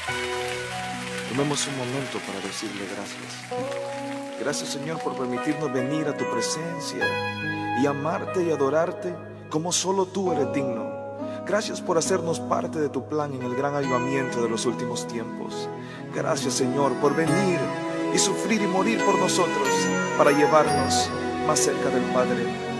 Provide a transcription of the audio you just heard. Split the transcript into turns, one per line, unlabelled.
Tomemos un momento para decirle gracias. Gracias, Señor, por permitirnos venir a tu presencia y amarte y adorarte como solo tú eres digno. Gracias por hacernos parte de tu plan en el gran avivamiento de los últimos tiempos. Gracias, Señor, por venir y sufrir y morir por nosotros para llevarnos más cerca del Padre.